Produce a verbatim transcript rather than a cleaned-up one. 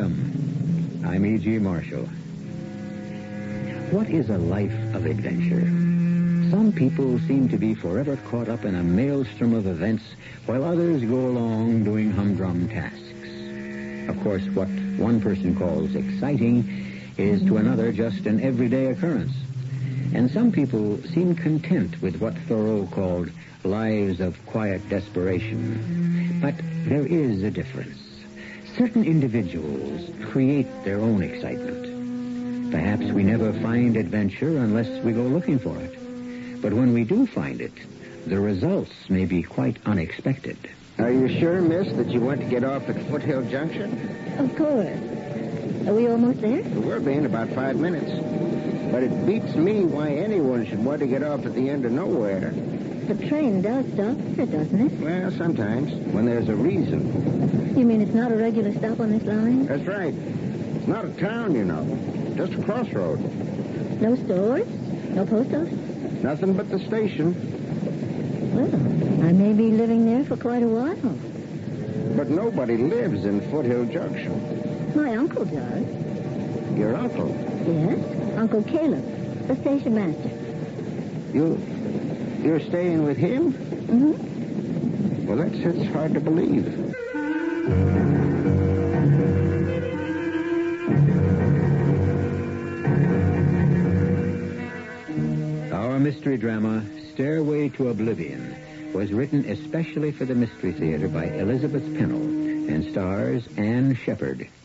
Welcome. I'm E G. Marshall. What is a life of adventure? Some people seem to be forever caught up in a maelstrom of events, while others go along doing humdrum tasks. Of course, what one person calls exciting is to another just an everyday occurrence. And some people seem content with what Thoreau called lives of quiet desperation. But there is a difference. Certain individuals create their own excitement. Perhaps we never find adventure unless we go looking for it. But when we do find it, the results may be quite unexpected. Are you sure, miss, that you want to get off at Foothill Junction? Of course. Are we almost there? We'll be in about five minutes. But it beats me why anyone should want to get off at the end of nowhere. The train does stop here, doesn't it? Well, sometimes, when there's a reason. You mean it's not a regular stop on this line? That's right. It's not a town, you know. Just a crossroad. No stores? No post office? Nothing but the station. Well, I may be living there for quite a while. But nobody lives in Foothill Junction. My uncle does. Your uncle? Yes, Uncle Caleb, the station master. You... You're staying with him? Mm-hmm. Well, that's it's hard to believe. Our mystery drama, Stairway to Oblivion, was written especially for the Mystery Theater by Elizabeth Pennell and stars Anne Shepard.